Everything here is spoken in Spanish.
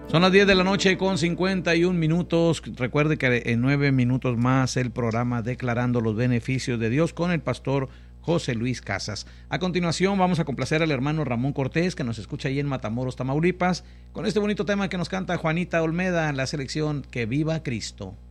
Son las 10 de la noche con 51 minutos. Recuerde que en 9 minutos más el programa Declarando los Beneficios de Dios con el pastor José Luis Casas. A continuación vamos a complacer al hermano Ramón Cortés, que nos escucha ahí en Matamoros, Tamaulipas, con este bonito tema que nos canta Juanita Olmeda en la selección Que Viva Cristo.